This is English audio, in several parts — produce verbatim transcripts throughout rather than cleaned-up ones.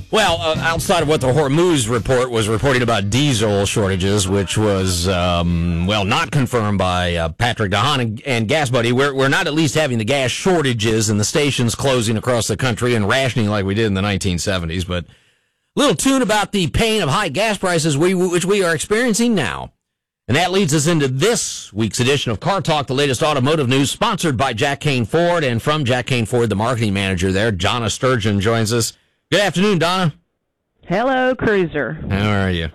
Well, uh, outside of what the Hormuz report was reporting about diesel shortages, which was, um, well, not confirmed by uh, Patrick DeHaan and, and GasBuddy, we're, we're not at least having the gas shortages and the stations closing across the country and rationing like we did in the nineteen seventies. But a little tune about the pain of high gas prices, we, which we are experiencing now. And that leads us into this week's edition of Car Talk, the latest automotive news, sponsored by Jack Kane Ford. And from Jack Kane Ford, the marketing manager there, Donna Sturgeon, joins us. Good afternoon, Donna. Hello, Cruiser. How are you?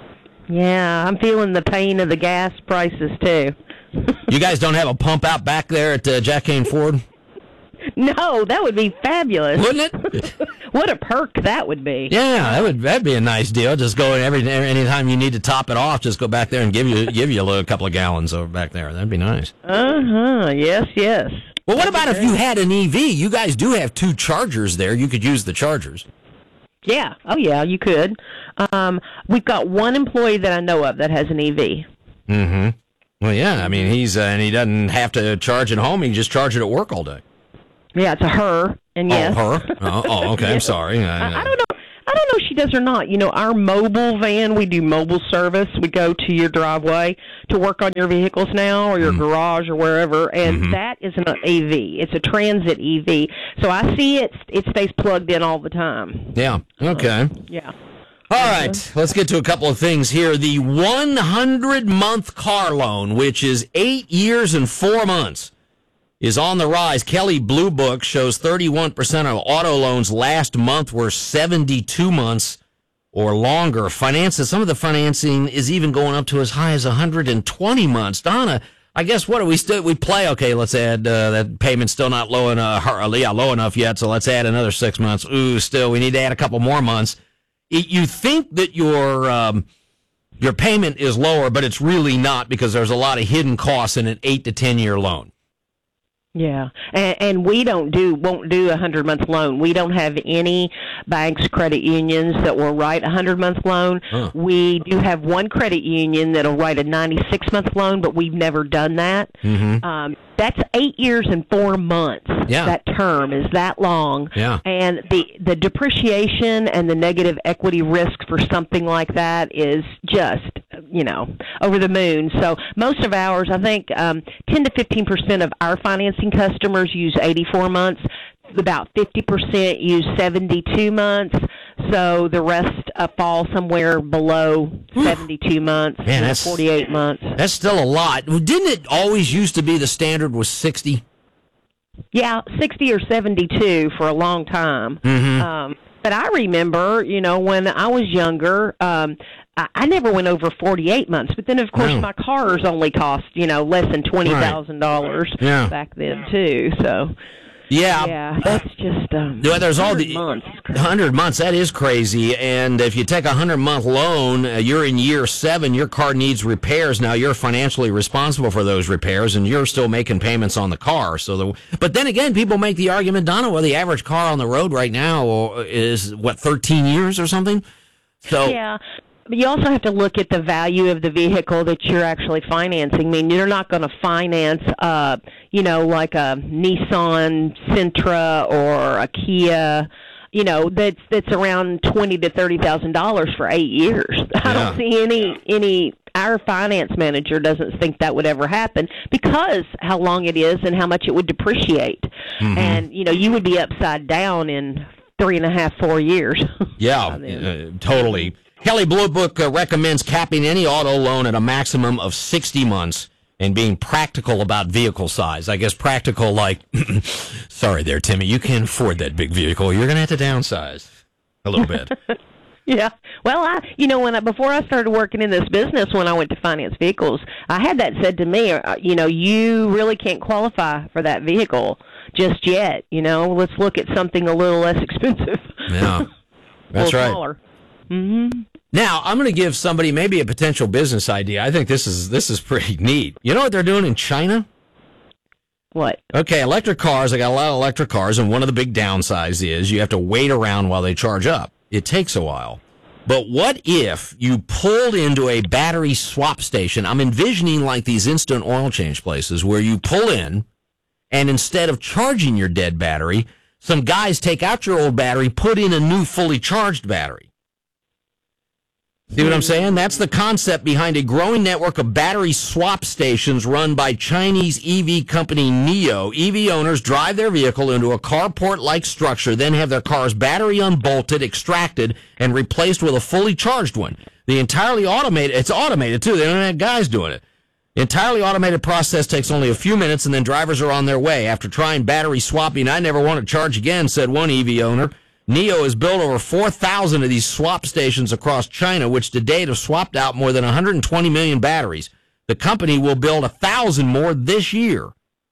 Yeah, I'm feeling the pain of the gas prices, too. You guys don't have a pump out back there at uh, Jack Kane Ford? No, that would be fabulous. Wouldn't it? What a perk that would be. Yeah, that would that'd be a nice deal. Just go every anytime you need to top it off, just go back there and give you give you a little, couple of gallons over back there. That'd be nice. Uh-huh, yes, yes. Well, what about if you had an E V? You guys do have two chargers there. You could use the chargers. Yeah. Oh, yeah, you could. Um, we've got one employee that I know of that has an E V. Mm-hmm. Well, yeah. I mean, he's uh, and he doesn't have to charge at home. He can just charge it at work all day. Yeah, it's a her. And yes. Oh, her? Oh, oh okay. Yes. I'm sorry. I, I, I don't know. I don't know if she does or not. You know, our mobile van, we do mobile service. We go to your driveway to work on your vehicles now or your mm. garage or wherever, and mm-hmm. that is an E V. It's a transit E V. So I see it. It stays plugged in all the time. Yeah. Okay. Uh, yeah. All right. Let's get to a couple of things here. The one hundred month car loan, which is eight years and four months, is on the rise. Kelley Blue Book shows thirty-one percent of auto loans last month were seventy-two months or longer. Finances, some of the financing is even going up to as high as one hundred twenty months. Donna, I guess what do we still we play? Okay, let's add uh, that payment's still not low enough, yeah, low enough yet. So let's add another six months. Ooh, still we need to add a couple more months. You think that your um, your payment is lower, but it's really not because there's a lot of hidden costs in an eight to ten year loan. Yeah, and, and we don't do won't do a hundred month loan. We don't have any banks, credit unions that will write a hundred month loan. Huh. We do have one credit union that'll write a ninety six month loan, but we've never done that. Mm-hmm. Um, that's eight years and four months. Yeah. That term is that long. Yeah. And the the depreciation and the negative equity risk for something like that is just, you know, over the moon. So most of ours, I think, um, ten to fifteen percent of our financing customers use eighty-four months. About fifty percent use seventy-two months. So the rest uh, fall somewhere below seventy-two months, Man, that's, forty-eight months. That's still a lot. Didn't it always used to be the standard was sixty? Yeah, sixty or seventy-two for a long time. Mm-hmm. Um, but I remember, you know, when I was younger, um, I, I never went over forty-eight months. But then, of course, oh. my cars only cost, you know, less than twenty thousand dollars right. yeah. back then, too. So... Yeah, yeah, that's just um, well, there's all the months. hundred months. That is crazy. And if you take a hundred month loan, uh, you're in year seven. Your car needs repairs. Now you're financially responsible for those repairs, and you're still making payments on the car. So, the but then again, people make the argument, Donna, well, the average car on the road right now is what thirteen years or something. So yeah. But you also have to look at the value of the vehicle that you're actually financing. I mean, you're not going to finance, uh, you know, like a Nissan Sentra or a Kia, you know, that's that's around twenty to thirty thousand dollars for eight years. Yeah. I don't see any any. Our finance manager doesn't think that would ever happen because how long it is and how much it would depreciate, mm-hmm. and you know, you would be upside down in three and a half, four years. Yeah, uh, totally. Kelley Blue Book uh, recommends capping any auto loan at a maximum of sixty months and being practical about vehicle size. I guess practical like, sorry there, Timmy, you can't afford that big vehicle. You're going to have to downsize a little bit. Yeah. Well, I, you know, when I, before I started working in this business, when I went to finance vehicles, I had that said to me, uh, you know, you really can't qualify for that vehicle just yet. You know, let's look at something a little less expensive. Yeah, that's right. Smaller. Mm-hmm. Now, I'm going to give somebody maybe a potential business idea. I think this is this is pretty neat. You know what they're doing in China? What? Okay, electric cars. I got a lot of electric cars, and one of the big downsides is you have to wait around while they charge up. It takes a while. But what if you pulled into a battery swap station? I'm envisioning like these instant oil change places where you pull in, and instead of charging your dead battery, some guys take out your old battery, put in a new fully charged battery. See what I'm saying? That's the concept behind a growing network of battery swap stations run by Chinese E V company NIO. E V owners drive their vehicle into a carport-like structure, then have their car's battery unbolted, extracted, and replaced with a fully charged one. The entirely automated, it's automated too, they don't have guys doing it. The entirely automated process takes only a few minutes, and then drivers are on their way. After trying battery swapping, I never want to charge again, said one E V owner. NIO has built over four thousand of these swap stations across China, which to date have swapped out more than one hundred twenty million batteries. The company will build one thousand more this year.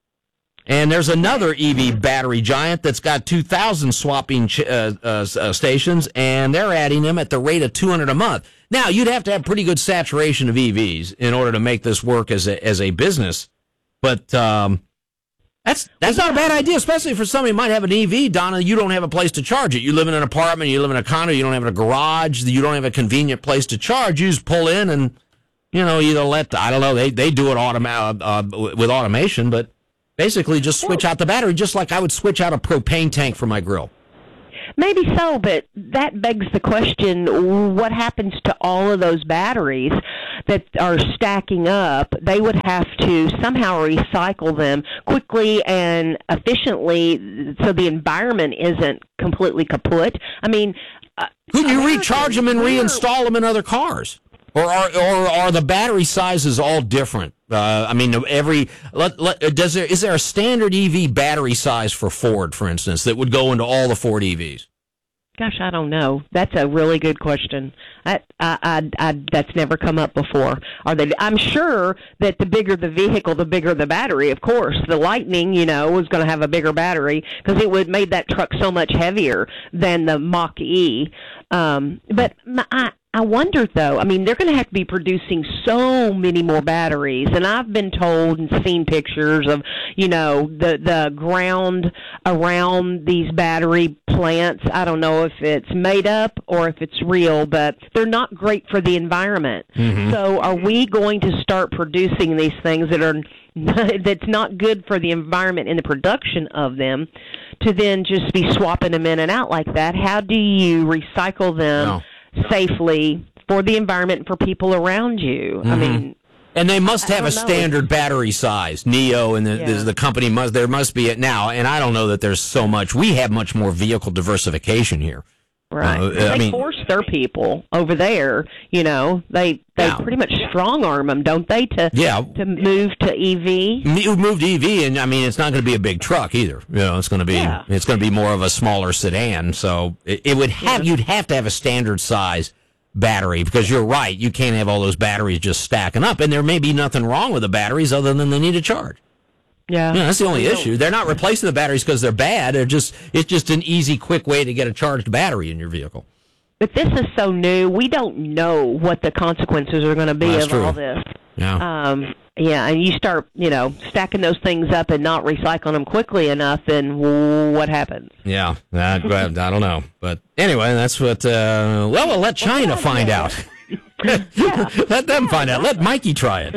And there's another E V battery giant that's got two thousand swapping ch- uh, uh, uh, stations, and they're adding them at the rate of two hundred a month. Now, you'd have to have pretty good saturation of E Vs in order to make this work as a, as a business. But um, that's that's not a bad idea, especially for somebody who might have an E V, Donna. You don't have a place to charge it. You live in an apartment, you live in a condo, you don't have a garage, you don't have a convenient place to charge. You just pull in and, you know, either let, I don't know, they, they do it automa- uh, with automation, but basically just switch out the battery, just like I would switch out a propane tank for my grill. Maybe so, but that begs the question, what happens to all of those batteries that are stacking up? They would have to somehow recycle them quickly and efficiently so the environment isn't completely kaput. I mean... Uh, Could you recharge them and reinstall them in other cars? Or are, or are the battery sizes all different? Uh, I mean, every let, let, does there is there a standard E V battery size for Ford, for instance, that would go into all the Ford E Vs? Gosh, I don't know. That's a really good question. I, I, I, I, that's never come up before. Are they? I'm sure that the bigger the vehicle, the bigger the battery. Of course, the Lightning, you know, was going to have a bigger battery because it would made that truck so much heavier than the Mach-E. Um, but my, I. I wonder, though, I mean, they're going to have to be producing so many more batteries, and I've been told and seen pictures of, you know, the, the ground around these battery plants. I don't know if it's made up or if it's real, but they're not great for the environment. Mm-hmm. So are we going to start producing these things that are that's not good for the environment in the production of them to then just be swapping them in and out like that? How do you recycle them? No. Safely for the environment and for people around you? Mm-hmm. I mean, and they must have a standard know. battery size. NIO and the, yeah. the the company must there must be it now. And I don't know that there's so much. We have much more vehicle diversification here. Right. Uh, they I mean, force their people over there. You know, they they yeah. pretty much strong arm them, don't they? To yeah. to move to E V. Move to E V, and I mean, it's not going to be a big truck either. You know, it's going to be yeah. it's going to be more of a smaller sedan. So it, it would have yeah. you'd have to have a standard size battery because you're right. You can't have all those batteries just stacking up, and there may be nothing wrong with the batteries other than they need a charge. Yeah. yeah, that's the only issue. They're not replacing the batteries because they're bad. They're just it's just an easy, quick way to get a charged battery in your vehicle. But this is so new. We don't know what the consequences are going to be well, of true. all this. Yeah. Um, yeah, and you start, you know, stacking those things up and not recycling them quickly enough, then what happens? Yeah, I, I don't know. But anyway, that's what, uh, well, we'll let China well, find yeah. out. Yeah. Let them find out. Let Mikey try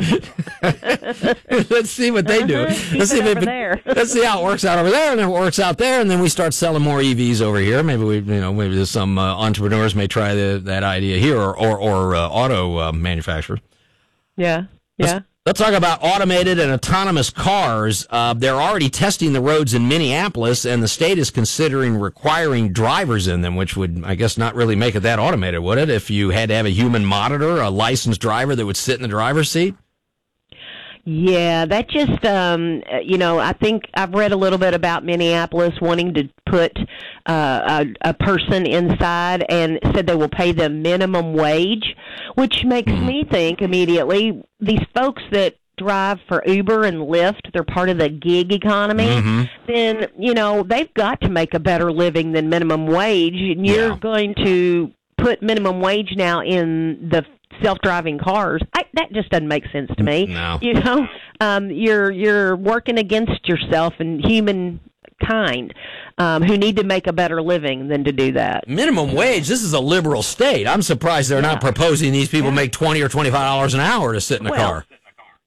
it. Let's see what they do. Uh-huh. Let's see it if it, there. Let's see how it works out over there, and then it works out there, and then we start selling more E Vs over here. Maybe we, you know, maybe there's some uh, entrepreneurs may try the, that idea here, or or, or uh, auto uh, manufacturers. Yeah, yeah. Let's, let's talk about automated and autonomous cars. Uh, they're already testing the roads in Minneapolis, and the state is considering requiring drivers in them, which would, I guess, not really make it that automated, would it? If you had to have a human monitor, a licensed driver that would sit in the driver's seat? Yeah, that just, um, you know, I think I've read a little bit about Minneapolis wanting to put uh, a, a person inside and said they will pay them minimum wage, which makes mm-hmm. me think immediately these folks that drive for Uber and Lyft, they're part of the gig economy, mm-hmm. then, you know, they've got to make a better living than minimum wage, and you're yeah. going to put minimum wage now in the self-driving cars. I, that just doesn't make sense to me. No. You know, um, you're you're working against yourself and humankind um, who need to make a better living than to do that. Minimum wage. This is a liberal state. I'm surprised they're yeah. not proposing these people yeah. make twenty or twenty-five dollars an hour to sit in a well, car.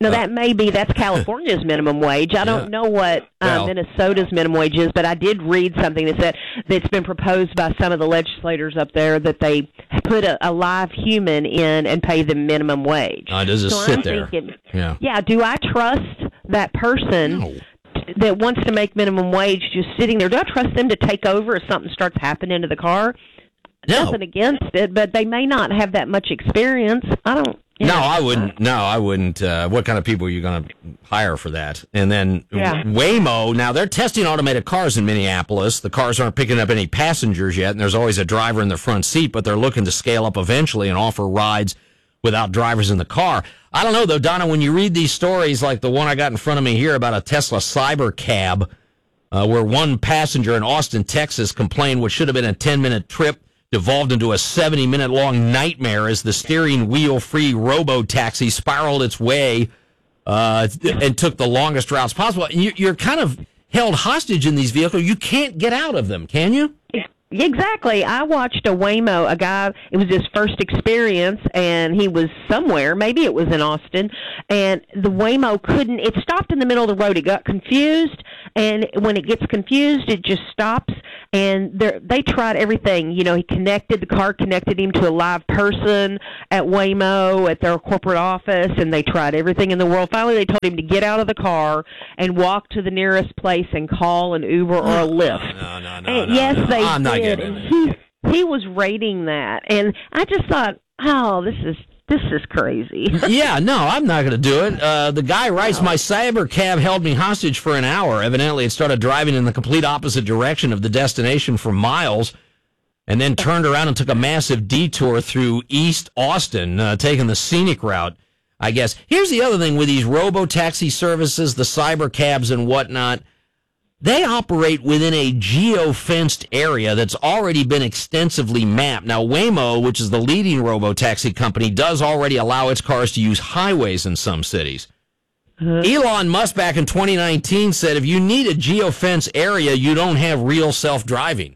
No, that may be, that's California's minimum wage. I don't Yeah. know what uh, Well- Minnesota's minimum wage is, but I did read something that said that's been proposed by some of the legislators up there that they put a, a live human in and pay them minimum wage. Uh, does it so sit I'm there? Thinking, Yeah. yeah, do I trust that person No. t- that wants to make minimum wage just sitting there? Do I trust them to take over if something starts happening to the car? No. Nothing against it, but they may not have that much experience. I don't. you No, know. I wouldn't. No, I wouldn't. Uh, what kind of people are you going to hire for that? And then Yeah. Waymo, now they're testing automated cars in Minneapolis. The cars aren't picking up any passengers yet, and there's always a driver in the front seat, but they're looking to scale up eventually and offer rides without drivers in the car. I don't know, though, Donna, when you read these stories like the one I got in front of me here about a Tesla cyber cab, uh, where one passenger in Austin, Texas complained what should have been a ten-minute trip devolved into a seventy-minute-long nightmare as the steering wheel-free robo-taxi spiraled its way uh, and took the longest routes possible. You- You're kind of held hostage in these vehicles. You can't get out of them, can you? Exactly. I watched a Waymo, a guy, it was his first experience, and he was somewhere, maybe it was in Austin, and the Waymo couldn't, it stopped in the middle of the road. It got confused, and when it gets confused, it just stops, and they're- they tried everything. You know, he connected, the car connected him to a live person at Waymo, at their corporate office, and they tried everything in the world. Finally, they told him to get out of the car and walk to the nearest place and call an Uber or a Lyft. No, no, no, And no, yes, no. they I'm not did. getting And it. he he was rating that, and I just thought, oh, this is this is crazy. Yeah, no, I'm not going to do it. Uh, the guy writes, my cyber cab held me hostage for an hour. Evidently, it started driving in the complete opposite direction of the destination for miles and then turned around and took a massive detour through East Austin, uh, taking the scenic route, I guess. Here's the other thing with these robo-taxi services, the cyber cabs and whatnot. They operate within a geo-fenced area that's already been extensively mapped. Now, Waymo, which is the leading robo-taxi company, does already allow its cars to use highways in some cities. Uh-huh. Elon Musk back in twenty nineteen said if you need a geo-fenced area, you don't have real self-driving.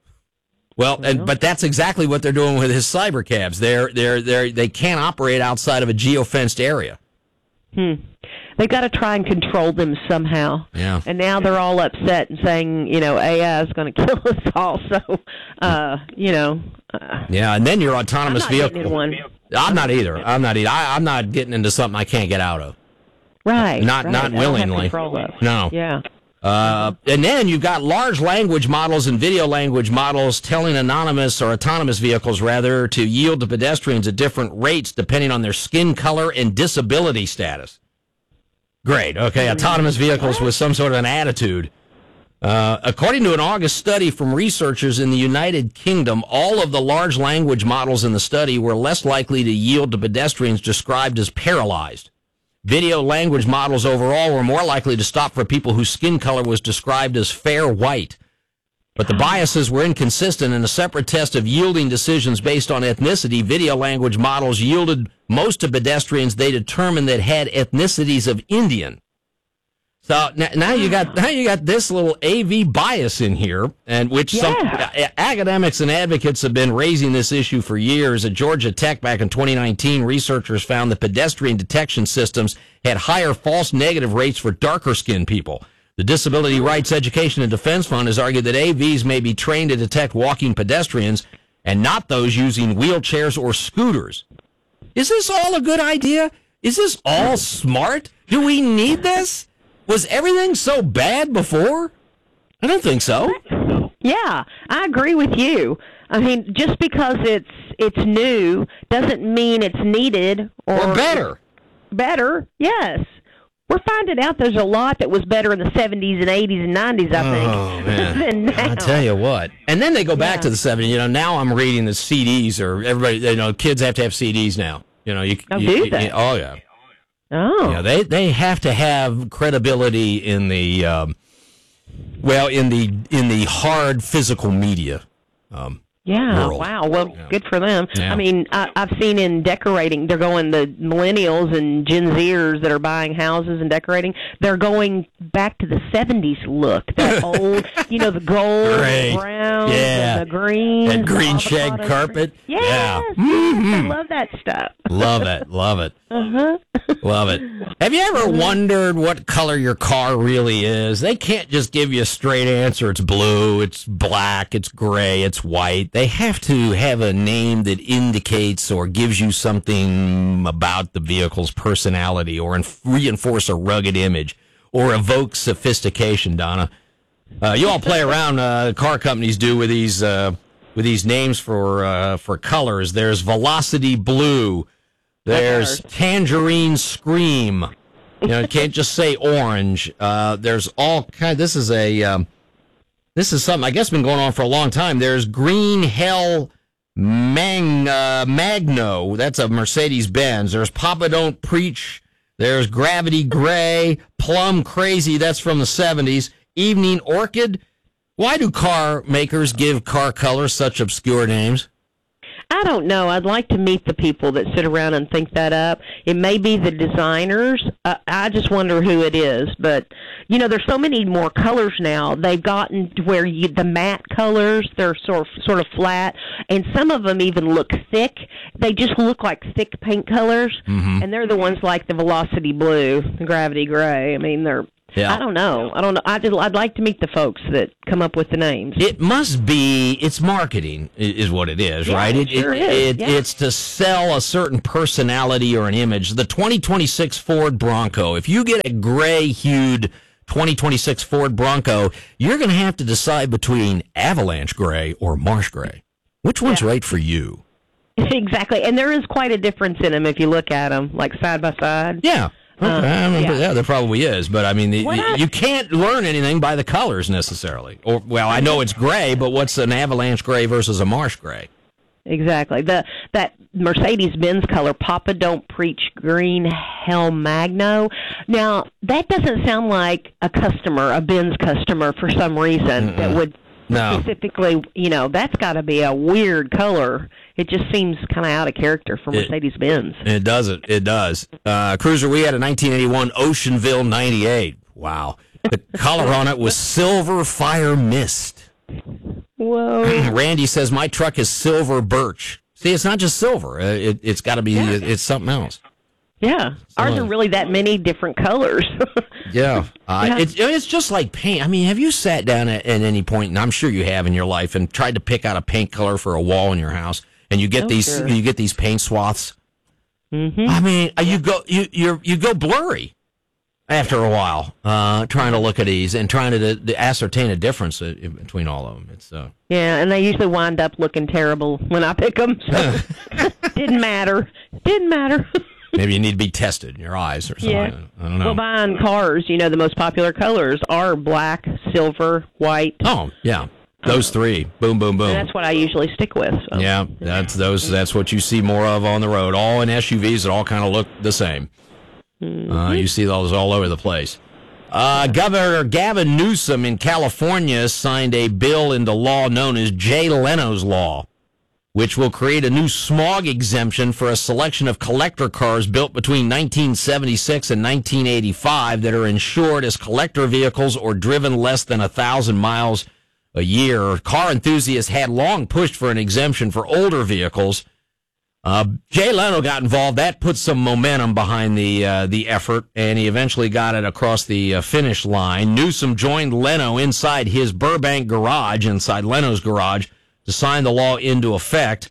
Well, and, but that's exactly what they're doing with his cyber cabs. They're, they're, they're, they can't operate outside of a geo-fenced area. Hmm. They've got to try and control them somehow. Yeah. And now they're all upset and saying, you know, A I is going to kill us all. So, uh, you know. Uh, Yeah, and then your autonomous I'm not vehicle. getting in one. I'm not either. I'm not either. I, I'm not getting into something I can't get out of. Right. Not right. not I don't have willingly. control of. No. Yeah. Uh, and then you've got large language models and video language models telling anonymous or autonomous vehicles, rather, to yield to pedestrians at different rates depending on their skin color and disability status. Great. Okay, autonomous vehicles with some sort of an attitude. Uh, according to an August study from researchers in the United Kingdom, all of the large language models in the study were less likely to yield to pedestrians described as paralyzed. Video language models overall were more likely to stop for people whose skin color was described as fair white. But the biases were inconsistent. In a separate test of yielding decisions based on ethnicity, video language models yielded most to pedestrians they determined that had ethnicities of Indian. So now, now you got now you got this little A V bias in here, and which Yeah. some uh, academics and advocates have been raising this issue for years. At Georgia Tech back in twenty nineteen, researchers found that pedestrian detection systems had higher false negative rates for darker skinned people. The Disability Rights Education and Defense Fund has argued that A Vs may be trained to detect walking pedestrians and not those using wheelchairs or scooters. Is this all a good idea? Is this all smart? Do we need this? Was everything so bad before? I don't think so. Yeah, I agree with you. I mean, just because it's it's new doesn't mean it's needed or, Or better. Better, yes. We're finding out there's a lot that was better in the seventies and eighties and nineties, I think, Oh, man. than now. I tell you what. And then they go back Yeah. to the seventies. You know, now I'm reading the C Ds, or everybody, you know, kids have to have C Ds now. You know, you, Oh, you, do you- they? you- oh, yeah. Oh. Yeah, they they have to have credibility in the um, well in the in the hard physical media. Um, Yeah, world. wow. Well, Yeah. good for them. Yeah. I mean, I, I've seen in decorating, they're going, the millennials and Gen Zers that are buying houses and decorating, they're going back to the seventies look. That old, you know, the gold, Great. the browns, Yeah. and the greens. That the green shag avocado carpet. Yes, Yeah. yes, I love that stuff. Love it, love it. Uh-huh. Love it. Have you ever wondered what color your car really is? They can't just give you a straight answer. It's blue, it's black, it's gray, it's white. They have to have a name that indicates or gives you something about the vehicle's personality or inf- reinforce a rugged image or evoke sophistication, Donna. Uh, you all play around, uh, car companies do with these uh, with these names for uh, for colors. There's Velocity Blue. There's Tangerine Scream. You know, you can't just say orange. Uh, there's all kind. This is a. Um, this is something I guess been going on for a long time. There's Green Hell Mang, uh, Magno. That's a Mercedes Benz. There's Papa Don't Preach. There's Gravity Gray. Plum Crazy. That's from the seventies. Evening Orchid. Why do car makers give car colors such obscure names? I don't know. I'd like to meet the people that sit around and think that up. It may be the designers. Uh, I just wonder who it is. But, you know, there's so many more colors now. They've gotten to where you, the matte colors, they're sort of, sort of flat. And some of them even look thick. They just look like thick paint colors. Mm-hmm. And they're the ones like the Velocity Blue, the Gravity Gray. I mean, they're... Yeah. I don't know. I don't know. I did, I'd like to meet the folks that come up with the names. It must be, it's marketing is what it is, yeah, right? It, it, sure it, is. it Yeah. It's to sell a certain personality or an image. The twenty twenty-six Ford Bronco, if you get a gray-hued twenty twenty-six Ford Bronco, you're going to have to decide between Avalanche Gray or Marsh Gray. Which one's yeah. right for you? Exactly. And there is quite a difference in them if you look at them, like side by side. Yeah. Okay. Um, I mean, yeah. yeah, there probably is, but I mean, the, I, you can't learn anything by the colors necessarily. Or, well, I know it's gray, but what's an Avalanche Gray versus a Marsh Gray? Exactly. The that Mercedes-Benz color, Papa Don't Preach Green Hell Magno. Now, that doesn't sound like a customer, a Benz customer for some reason Mm-mm. that would no. specifically, you know, that's got to be a weird color. It just seems kind of out of character for Mercedes-Benz. It, it doesn't. It does. Uh, Cruiser, we had a nineteen eighty-one Oceanville ninety-eight. Wow. The color on it was Silver Fire Mist. Whoa. Randy says, my truck is Silver Birch. See, it's not just silver. Uh, it, it's got to be, yeah. it, it's something else. Yeah. So, Ours are really that many different colors. yeah. Uh, yeah. It's, it's just like paint. I mean, have you sat down at, at any point, and I'm sure you have in your life, and tried to pick out a paint color for a wall in your house? And you get oh, these, sure. you get these paint swaths. Mm-hmm. I mean, you go, you you you go blurry after a while, uh, trying to look at these and trying to, to ascertain a difference between all of them. It's uh, yeah, and they usually wind up looking terrible when I pick them. So didn't matter. Didn't matter. Maybe you need to be tested in your eyes or something. Yeah. I don't know. Well, buying cars, you know, the most popular colors are black, silver, white. Oh, yeah. Those three, boom, boom, boom. And that's what I usually stick with. So. Yeah, that's those. That's what you see more of on the road. All in S U Vs that all kind of look the same. Mm-hmm. Uh, you see those all over the place. Uh, Governor Gavin Newsom in California signed a bill into law known as Jay Leno's Law, which will create a new smog exemption for a selection of collector cars built between nineteen seventy-six and nineteen eighty-five that are insured as collector vehicles or driven less than a thousand miles a year. Car enthusiasts had long pushed for an exemption for older vehicles. Uh, Jay Leno got involved. That put some momentum behind the uh, the effort, and he eventually got it across the uh, finish line. Newsom joined Leno inside his Burbank garage, inside Leno's garage, to sign the law into effect.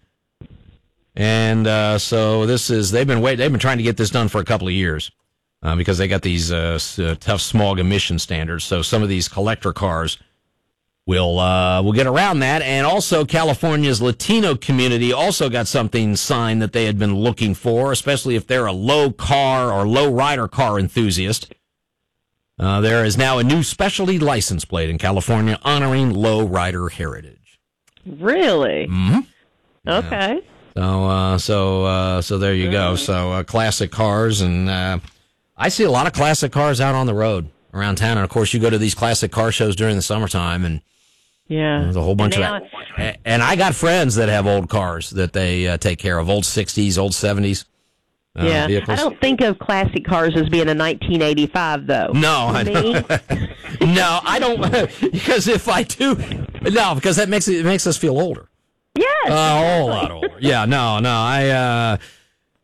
And uh, so this is they've been wait they've been trying to get this done for a couple of years uh, because they got these uh, tough smog emission standards. So some of these collector cars We'll uh, we'll get around that, and also California's Latino community also got something signed that they had been looking for, especially if they're a low car or low rider car enthusiast. Uh, there is now a new specialty license plate in California honoring low rider heritage. Really? Mm-hmm. Okay. Yeah. So uh, so uh, so there you go. So uh, classic cars, and uh, I see a lot of classic cars out on the road around town, and of course you go to these classic car shows during the summertime, and yeah, there's a whole bunch now, of that. And I got friends that have old cars that they uh, take care of, old sixties, old seventies uh, yeah. vehicles. I don't think of classic cars as being a nineteen eighty-five, though. No, I don't. No, I don't, because if I do, no, because that makes it, it makes us feel older. Yes. Uh, a whole lot older. Yeah, no, no, I, uh,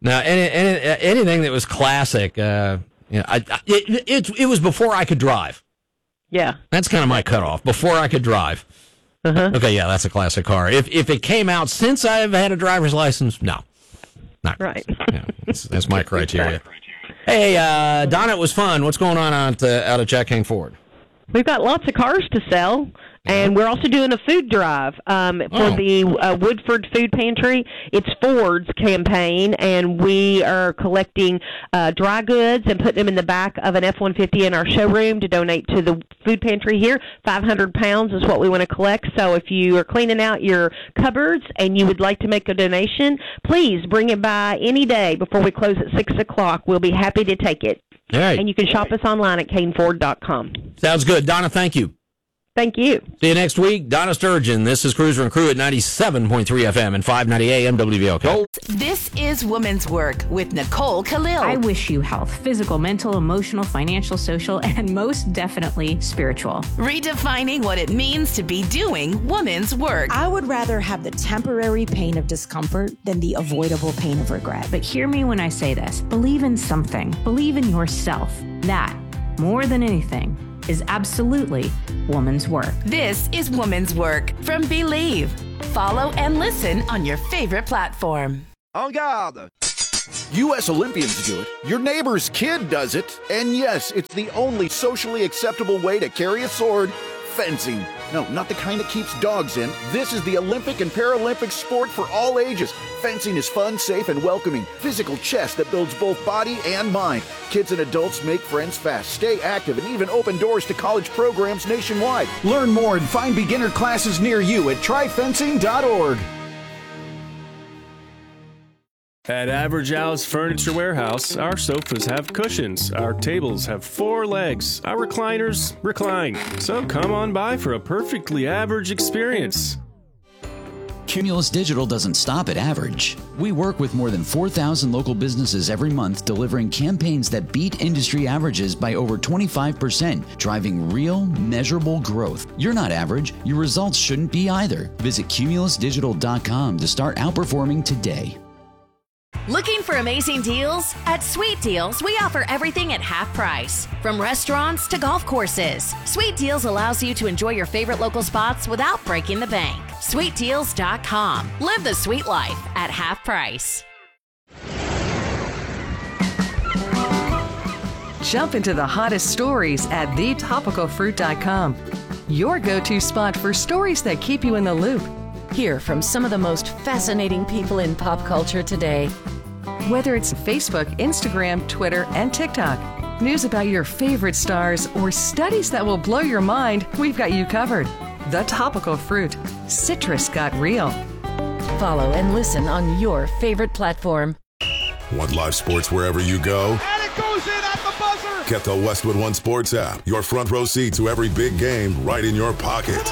Now, any, any, anything that was classic, uh, you know, I, I, it, it, it was before I could drive. Yeah. That's kind of my cutoff, before I could drive. Uh-huh. Okay, yeah, that's a classic car. If if it came out since I've had a driver's license, no. Not right. Yeah, that's, that's my criteria. Hey, uh, Donna, it was fun. What's going on out, uh, out at Jack King Ford? We've got lots of cars to sell, and we're also doing a food drive um, for Oh. the uh, Woodford Food Pantry. It's Ford's campaign, and we are collecting uh, dry goods and putting them in the back of an F one fifty in our showroom to donate to the food pantry here. five hundred pounds is what we want to collect. So if you are cleaning out your cupboards and you would like to make a donation, please bring it by any day before we close at six o'clock. We'll be happy to take it. All right. And you can shop us online at Kane Ford dot com. Sounds good. Donna, thank you. Thank you. See you next week. Donna Sturgeon. This is Cruiser and Crew at ninety-seven point three F M and five ninety A M W V L K. This is Women's Work with Nicole Khalil. I wish you health, physical, mental, emotional, financial, social, and most definitely spiritual. Redefining what it means to be doing women's work. I would rather have the temporary pain of discomfort than the avoidable pain of regret. But hear me when I say this. Believe in something. Believe in yourself. That, more than anything, is absolutely woman's work. This is Women's Work from Believe. Follow and listen on your favorite platform. En garde! U S Olympians do it, your neighbor's kid does it, and yes, it's the only socially acceptable way to carry a sword, fencing. No, not the kind that keeps dogs in. This is the Olympic and Paralympic sport for all ages. Fencing is fun, safe, and welcoming. Physical chess that builds both body and mind. Kids and adults make friends fast, stay active, and even open doors to college programs nationwide. Learn more and find beginner classes near you at try fencing dot org. At Average Al's Furniture Warehouse, our sofas have cushions, our tables have four legs, our recliners recline. So come on by for a perfectly average experience. Cumulus Digital doesn't stop at average. We work with more than four thousand local businesses every month, delivering campaigns that beat industry averages by over twenty-five percent, driving real, measurable growth. You're not average. Your results shouldn't be either. Visit cumulus digital dot com to start outperforming today. Looking for amazing deals? At Sweet Deals, we offer everything at half price. From restaurants to golf courses, Sweet Deals allows you to enjoy your favorite local spots without breaking the bank. sweet deals dot com. Live the sweet life at half price. Jump into the hottest stories at the topical fruit dot com. Your go-to spot for stories that keep you in the loop. Hear from some of the most fascinating people in pop culture today. Whether it's Facebook, Instagram, Twitter, and TikTok, news about your favorite stars, or studies that will blow your mind, we've got you covered. The Topical Fruit. Citrus got real. Follow and listen on your favorite platform. Want live sports wherever you go? And it goes in at the buzzer! Get the Westwood One Sports app. Your front row seat to every big game right in your pocket.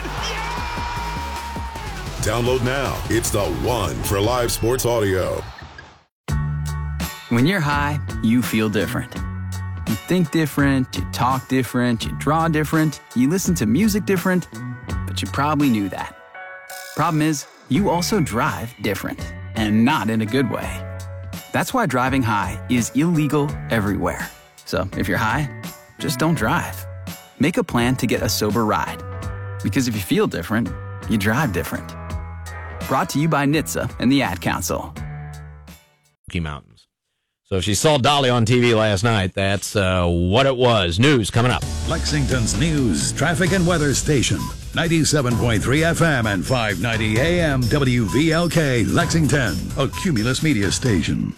Download now. It's the one for live sports audio. When you're high, you feel different. You think different, you talk different, you draw different, you listen to music different, but you probably knew that. Problem is, you also drive different, and not in a good way. That's why driving high is illegal everywhere. So if you're high, just don't drive. Make a plan to get a sober ride. Because if you feel different, you drive different. Brought to you by N H T S A and the Ad Council. Mountains. So if she saw Dolly on T V last night, that's uh, what it was. News coming up. Lexington's news, traffic, and weather station. ninety-seven point three F M and five ninety A M W V L K, Lexington, a Cumulus media station.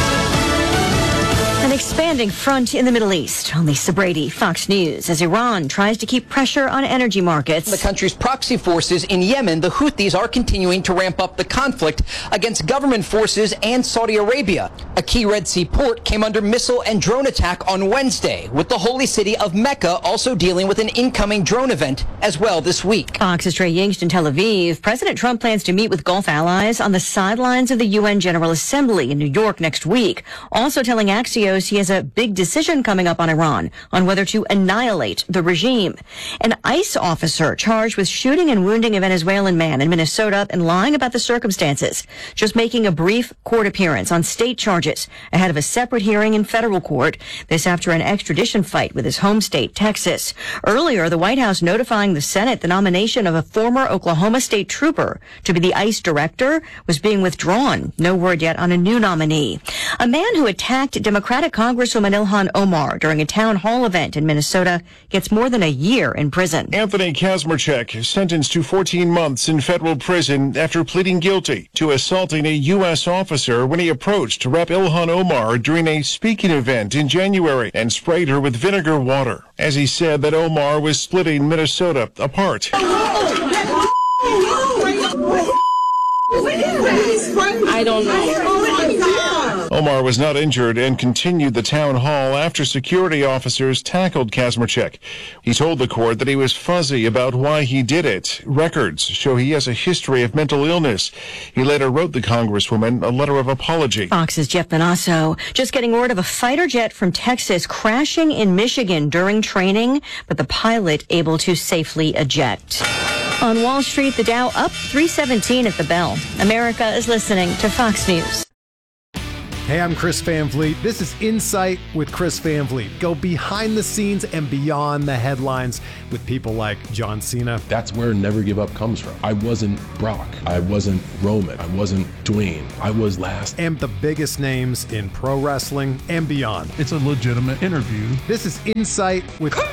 An expanding front in the Middle East. On Lisa Brady, Fox News, as Iran tries to keep pressure on energy markets. The country's proxy forces in Yemen, the Houthis, are continuing to ramp up the conflict against government forces and Saudi Arabia. A key Red Sea port came under missile and drone attack on Wednesday, with the holy city of Mecca also dealing with an incoming drone event as well this week. Fox's Trey Yingst in Tel Aviv. President Trump plans to meet with Gulf allies on the sidelines of the U N General Assembly in New York next week, also telling Axios Axios he has a big decision coming up on Iran on whether to annihilate the regime. An ICE officer charged with shooting and wounding a Venezuelan man in Minnesota and lying about the circumstances, just making a brief court appearance on state charges ahead of a separate hearing in federal court. This after an extradition fight with his home state, Texas. Earlier, the White House notifying the Senate the nomination of a former Oklahoma State trooper to be the ICE director was being withdrawn. No word yet on a new nominee. A man who attacked Democratic Congresswoman Ilhan Omar during a town hall event in Minnesota gets more than a year in prison. Anthony Kazmarchek is sentenced to fourteen months in federal prison after pleading guilty to assaulting a U S officer when he approached Rep Ilhan Omar during a speaking event in January and sprayed her with vinegar water, as he said that Omar was splitting Minnesota apart. I don't know. Omar was not injured and continued the town hall after security officers tackled Kazmarchek. He told the court that he was fuzzy about why he did it. Records show he has a history of mental illness. He later wrote the Congresswoman a letter of apology. Fox's Jeff Benasso just getting word of a fighter jet from Texas crashing in Michigan during training, but the pilot able to safely eject. On Wall Street, the Dow up three seventeen at the bell. America is listening to Fox News. Hey, I'm Chris Van Vliet. This is Insight with Chris Van Vliet. Go behind the scenes and beyond the headlines with people like John Cena. That's where Never Give Up comes from. I wasn't Brock. I wasn't Roman. I wasn't Dwayne. I was last. And the biggest names in pro wrestling and beyond. It's a legitimate interview. This is Insight with Chris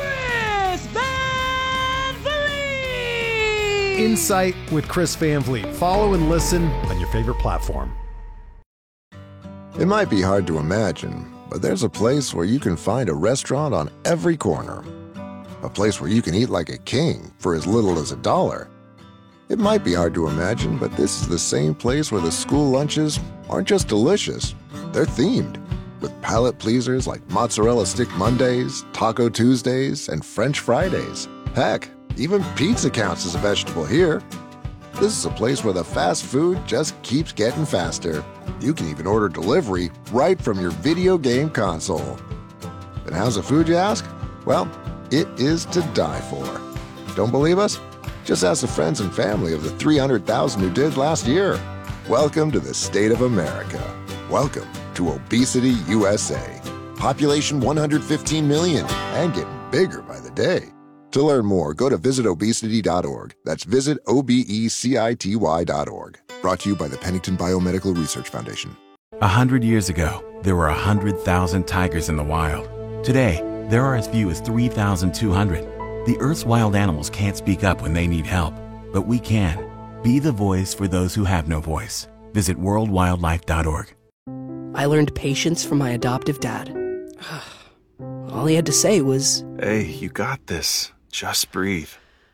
Van Vliet. Insight with Chris Van Vliet. Follow and listen on your favorite platform. It might be hard to imagine, but there's a place where you can find a restaurant on every corner. A place where you can eat like a king for as little as a dollar. It might be hard to imagine, but this is the same place where the school lunches aren't just delicious, they're themed. With palate pleasers like Mozzarella Stick Mondays, Taco Tuesdays, and French Fridays. Heck, even pizza counts as a vegetable here. This is a place where the fast food just keeps getting faster. You can even order delivery right from your video game console. And how's the food, you ask? Well, it is to die for. Don't believe us? Just ask the friends and family of the three hundred thousand who did last year. Welcome to the state of America. Welcome to Obesity U S A. Population one hundred fifteen million and getting bigger by the day. To learn more, go to visit obesity dot org. That's visit O B E C I T Y dot org. Brought to you by the Pennington Biomedical Research Foundation. A hundred years ago, there were a hundred thousand tigers in the wild. Today, there are as few as three thousand two hundred. The Earth's wild animals can't speak up when they need help, but we can. Be the voice for those who have no voice. Visit world wildlife dot org. I learned patience from my adoptive dad. All he had to say was, "Hey, you got this. Just breathe."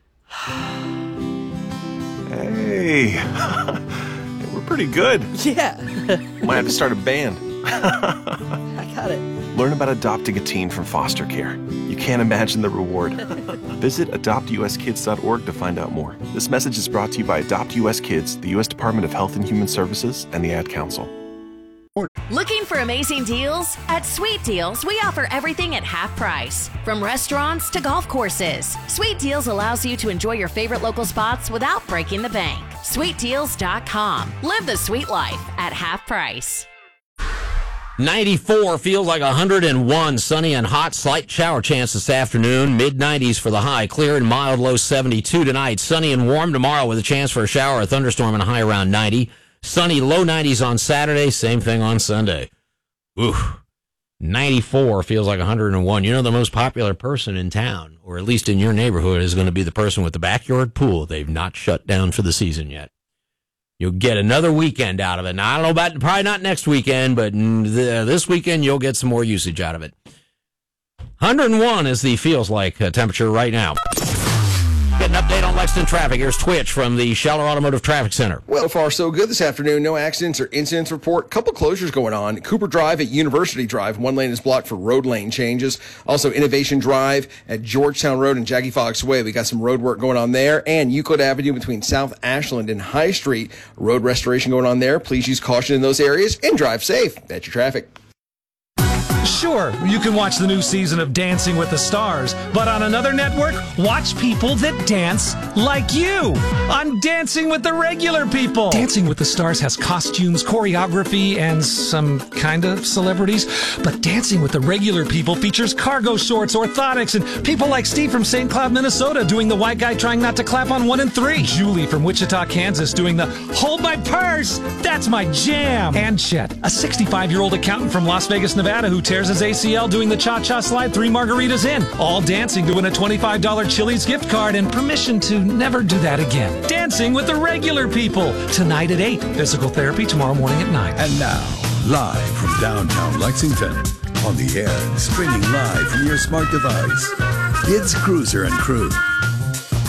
Hey, we're pretty good. Yeah. Might have to start a band. I got it. Learn about adopting a teen from foster care. You can't imagine the reward. Visit adopt u s kids dot org to find out more. This message is brought to you by Adopt U S Kids, the U S Department of Health and Human Services, and the Ad Council. Looking for amazing deals? At Sweet Deals, we offer everything at half price. From restaurants to golf courses, Sweet Deals allows you to enjoy your favorite local spots without breaking the bank. sweet deals dot com. Live the sweet life at half price. ninety-four feels like one hundred one. Sunny and hot. Slight shower chance this afternoon. mid nineties for the high. Clear and mild. Low seventy-two tonight. Sunny and warm tomorrow with a chance for a shower, a thunderstorm, and a high around ninety. Sunny, low nineties on Saturday. Same thing on Sunday. Ooh. ninety-four feels like one hundred one. You know, the most popular person in town, or at least in your neighborhood, is going to be the person with the backyard pool they've not shut down for the season yet. You'll get another weekend out of it. Now, I don't know about, probably not next weekend, but this weekend you'll get some more usage out of it. one hundred one is the feels like uh, temperature right now. Get an update on Lexington traffic. Here's Twitch from the Scheller Automotive Traffic Center. Well, so far so good this afternoon. No accidents or incidents report. Couple closures going on. Cooper Drive at University Drive. One lane is blocked for road lane changes. Also, Innovation Drive at Georgetown Road and Jackie Fox Way. We got some road work going on there. And Euclid Avenue between South Ashland and High Street. Road restoration going on there. Please use caution in those areas and drive safe. That's your traffic. Sure, you can watch the new season of Dancing with the Stars, but on another network, watch people that dance like you on Dancing with the Regular People. Dancing with the Stars has costumes, choreography, and some kind of celebrities, but Dancing with the Regular People features cargo shorts, orthotics, and people like Steve from Saint Cloud, Minnesota doing the white guy trying not to clap on one and three. Julie from Wichita, Kansas doing the hold my purse, that's my jam. And Chet, a sixty-five-year-old accountant from Las Vegas, Nevada who tears his A C L doing the cha-cha slide three margaritas in, all dancing to win a twenty-five dollars Chili's gift card and permission to never do that again. Dancing with the Regular People, tonight at eight. Physical therapy tomorrow morning at nine. And now, live from downtown Lexington, on the air, streaming live from your smart device, it's Cruiser and Crew.